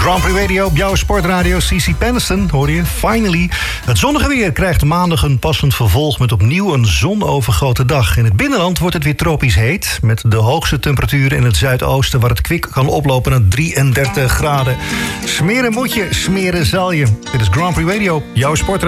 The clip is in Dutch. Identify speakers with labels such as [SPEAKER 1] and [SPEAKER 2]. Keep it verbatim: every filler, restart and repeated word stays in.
[SPEAKER 1] Grand Prix Radio, op jouw sportradio. C C Peniston, hoor je, finally. Het zonnige weer krijgt maandag een passend vervolg met opnieuw een zonovergoten dag. In het binnenland wordt het weer tropisch heet, met de hoogste temperaturen in het zuidoosten, waar het kwik kan oplopen naar drieëndertig graden. Smeren moet je, smeren zal je. Dit is Grand Prix Radio, jouw sportradio.